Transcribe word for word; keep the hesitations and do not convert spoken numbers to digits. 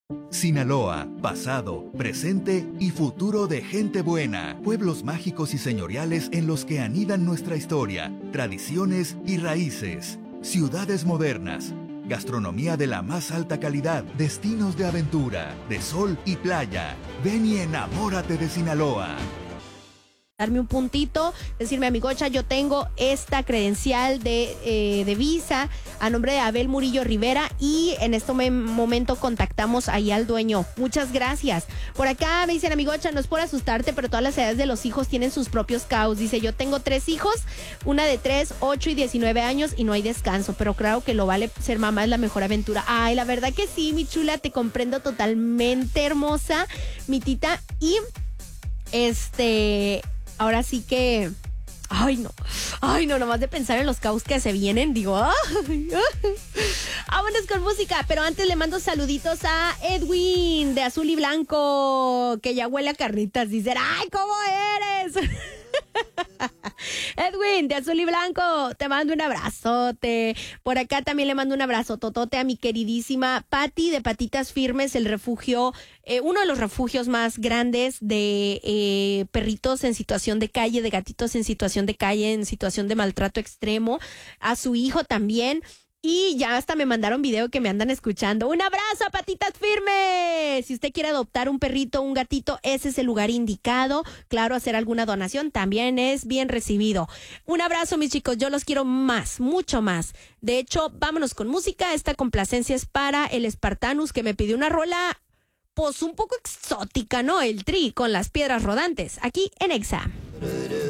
Sinaloa, pasado, presente y futuro de gente buena. Pueblos mágicos y señoriales en los que anidan nuestra historia, tradiciones y raíces. Ciudades modernas. Gastronomía de la más alta calidad. Destinos de aventura, de sol y playa. Ven y enamórate de Sinaloa. Darme un puntito, decirme, amigocha, yo tengo esta credencial de, eh, de visa a nombre de Abel Murillo Rivera y en este momento contactamos ahí al dueño. Muchas gracias. Por acá me dicen, amigocha, no es por asustarte, pero todas las edades de los hijos tienen sus propios caos. Dice, yo tengo tres hijos, una de tres, ocho y diecinueve años y no hay descanso, pero claro que lo vale, ser mamá es la mejor aventura. Ay, la verdad que sí, mi chula, te comprendo totalmente, hermosa, mi tita. Y este... ahora sí que, ay no, ay no, nomás de pensar en los caos que se vienen, digo, ay, ay. Vámonos con música, pero antes le mando saluditos a Edwin de Azul y Blanco, que ya huele a carnitas, dice, ay, ¿cómo eres? Edwin de Azul y Blanco, te mando un abrazote. Por acá también le mando un abrazo totote a mi queridísima Patti de Patitas Firmes, el refugio, eh, uno de los refugios más grandes de eh, perritos en situación de calle, de gatitos en situación de calle, en situación de maltrato extremo. A su hijo también. Y ya hasta me mandaron video que me andan escuchando. ¡Un abrazo a Patitas Firmes! Si usted quiere adoptar un perrito o un gatito, ese es el lugar indicado. Claro, hacer alguna donación también es bien recibido. Un abrazo, mis chicos. Yo los quiero más, mucho más. De hecho, vámonos con música. Esta complacencia es para el Spartanus, que me pidió una rola, pues un poco exótica, ¿no? El Tri con las piedras rodantes. Aquí en Exa.